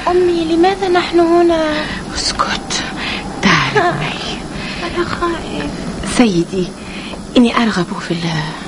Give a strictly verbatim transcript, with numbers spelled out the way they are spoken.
أمي لماذا نحن هنا؟ اسكت، تعال معي. أنا خائف. سيدي، إني أرغب في الله